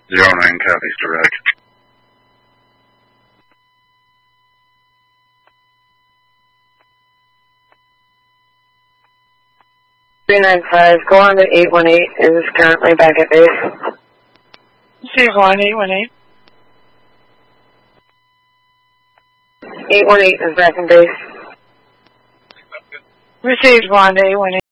09 copies direct. 395, go on to 818, is currently back at base. Receive 818. 818 is back in base. Received 818.